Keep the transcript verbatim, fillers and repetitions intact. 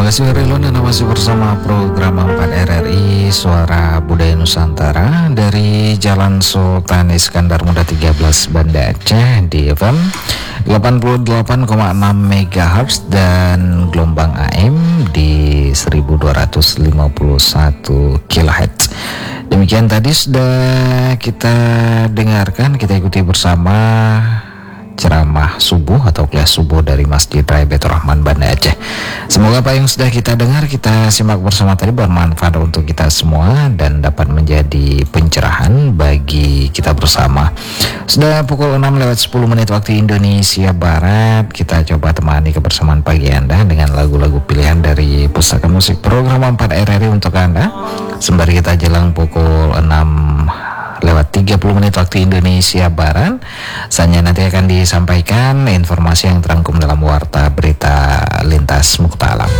Terima kasih Rilon, Anda masih bersama program empat R R I Suara Budaya Nusantara dari Jalan Sultan Iskandar Muda tiga belas Banda Aceh di F M delapan puluh delapan koma enam megahertz dan gelombang A M di seribu dua ratus lima puluh satu kilohertz. Demikian tadi sudah kita dengarkan, kita ikuti bersama ceramah subuh atau kuliah subuh dari Masjid Raya Baitur Rahman Banda Aceh. Semoga apa yang sudah kita dengar, kita simak bersama tadi bermanfaat untuk kita semua dan dapat menjadi pencerahan bagi kita bersama. Sudah pukul enam lewat sepuluh menit waktu Indonesia Barat. Kita coba temani kebersamaan pagi Anda dengan lagu-lagu pilihan dari Pusaka Musik Program empat R R I untuk Anda. Sembari kita jelang pukul enam lewat tiga puluh menit waktu Indonesia Barat, saatnya nanti akan disampaikan informasi yang terangkum dalam Warta Berita Lintas Mukhtar Alam.